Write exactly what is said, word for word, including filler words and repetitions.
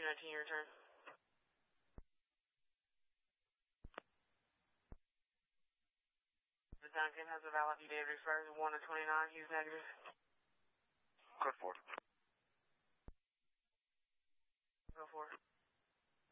nineteen, your return. The Duncan has a valid date of expires one of twenty-nine. He's negative. Code forward.